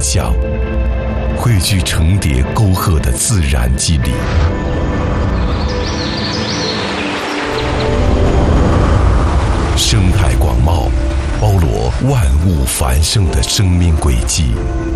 象，汇聚成叠沟壑的自然肌理。生态广袤，包罗万物繁盛的生命轨迹。